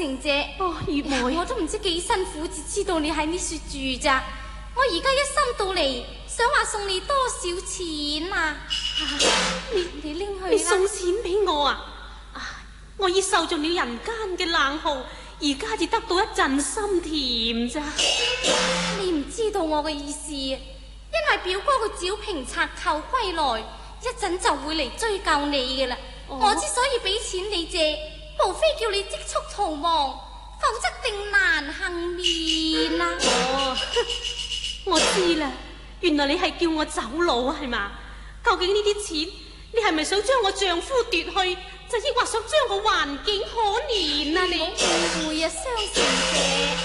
成姐。 哦，月妹， 我都唔知幾辛苦，至知道你喺呢處住咋。我而家一心到嚟，想話送你多少錢啊？你拎去啦。 你送錢俾我啊？我已受盡了人間嘅冷酷，而家至得到一陣心甜咋。 你唔知道我嘅意思，因為表哥佢剿平賊寇歸來，一陣就會嚟追究你嘅啦。我之所以俾錢你借，無非叫你積蓄逃亡，否則定難幸免啊！ 我知啦，原來你係叫我走佬係嘛？究竟呢啲錢，你係咪想將我丈夫奪去，就抑或想將我環境可憐啊？你唔好誤會啊，雙成姐。